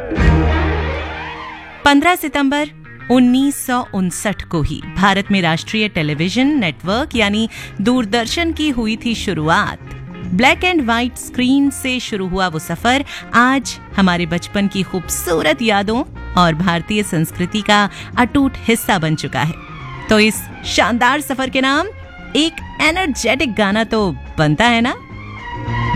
15 सितंबर 1959 को ही भारत में राष्ट्रीय टेलीविजन नेटवर्क यानी दूरदर्शन की हुई थी शुरुआत। ब्लैक एंड व्हाइट स्क्रीन से शुरू हुआ वो सफर आज हमारे बचपन की खूबसूरत यादों और भारतीय संस्कृति का अटूट हिस्सा बन चुका है। तो इस शानदार सफर के नाम एक एनर्जेटिक गाना तो बनता है ना।